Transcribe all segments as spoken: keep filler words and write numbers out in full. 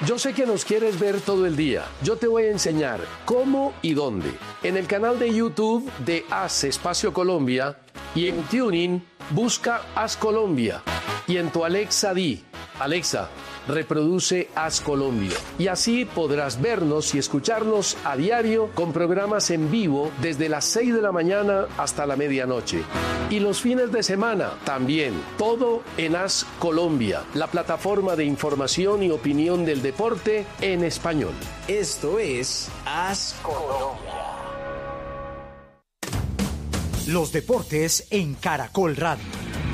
Yo sé que nos quieres ver todo el día. Yo te voy a enseñar cómo y dónde. En el canal de YouTube de Haz Espacio Colombia y en Tuning busca Haz Colombia. Y en tu Alexa di, Alexa, reproduce Haz Colombia. Y así podrás vernos y escucharnos a diario con programas en vivo desde las seis de la mañana hasta la medianoche. Y los fines de semana también. Todo en Haz Colombia, la plataforma de información y opinión del deporte en español. Esto es Haz Colombia. Los deportes en Caracol Radio.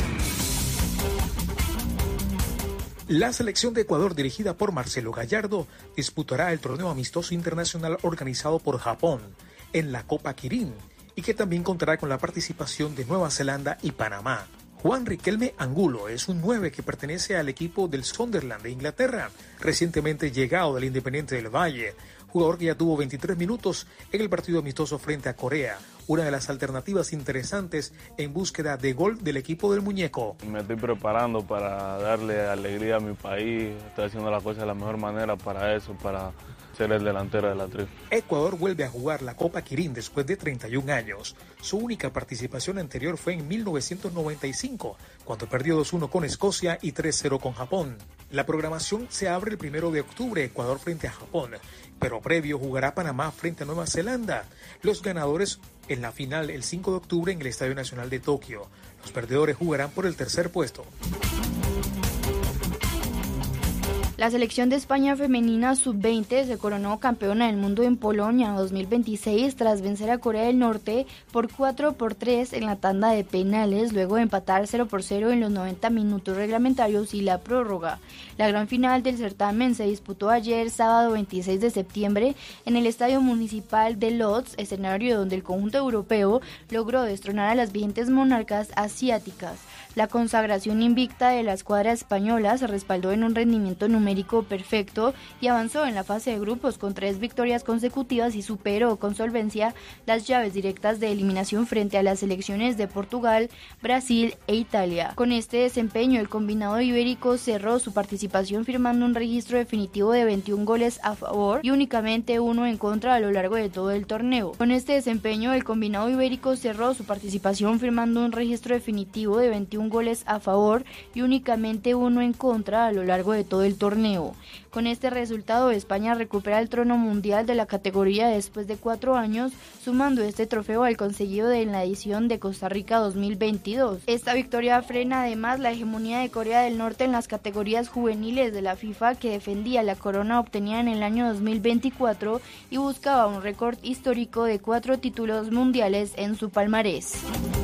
La selección de Ecuador, dirigida por Marcelo Gallardo, disputará el torneo amistoso internacional organizado por Japón en la Copa Kirin y que también contará con la participación de Nueva Zelanda y Panamá. Juan Riquelme Angulo es un nueve que pertenece al equipo del Sunderland de Inglaterra, recientemente llegado del Independiente del Valle, jugador que ya tuvo veintitrés minutos en el partido amistoso frente a Corea, una de las alternativas interesantes en búsqueda de gol del equipo del muñeco. Me estoy preparando para darle alegría a mi país, estoy haciendo las cosas de la mejor manera para eso, para ser el delantero de la tri. Ecuador vuelve a jugar la Copa Kirin después de treinta y un años. Su única participación anterior fue en mil novecientos noventa y cinco, cuando perdió dos uno con Escocia y tres cero con Japón. La programación se abre el primero de octubre, Ecuador frente a Japón, pero previo jugará Panamá frente a Nueva Zelanda. Los ganadores en la final el cinco de octubre en el Estadio Nacional de Tokio. Los perdedores jugarán por el tercer puesto. La selección de España femenina sub veinte se coronó campeona del mundo en Polonia dos mil veintiséis tras vencer a Corea del Norte por cuatro por tres en la tanda de penales, luego de empatar cero por cero en los noventa minutos reglamentarios y la prórroga. La gran final del certamen se disputó ayer, sábado veintiséis de septiembre, en el Estadio Municipal de Lodz, escenario donde el conjunto europeo logró destronar a las vigentes monarcas asiáticas. La consagración invicta de la escuadra española se respaldó en un rendimiento numérico perfecto y avanzó en la fase de grupos con tres victorias consecutivas y superó con solvencia las llaves directas de eliminación frente a las selecciones de Portugal, Brasil e Italia. Con este desempeño, el combinado ibérico cerró su participación firmando un registro definitivo de veintiún goles a favor y únicamente uno en contra a lo largo de todo el torneo. Con este desempeño, el combinado ibérico cerró su participación firmando un registro definitivo de veintiún goles a favor y únicamente uno en contra a lo largo de todo el torneo. Con este resultado, España recupera el trono mundial de la categoría después de cuatro años, sumando este trofeo al conseguido en la edición de Costa Rica dos mil veintidós. Esta victoria frena además la hegemonía de Corea del Norte en las categorías juveniles de la FIFA, que defendía la corona obtenida en el año dos mil veinticuatro y buscaba un récord histórico de cuatro títulos mundiales en su palmarés.